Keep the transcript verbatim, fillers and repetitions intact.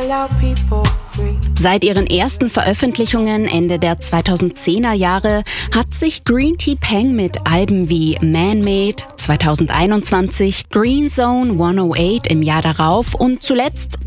Seit ihren ersten Veröffentlichungen Ende der zweitausendzehner Jahre hat sich Green Tea Peng mit Alben wie Man-Made zweitausendeinundzwanzig, Green Zone hundertacht im Jahr darauf und zuletzt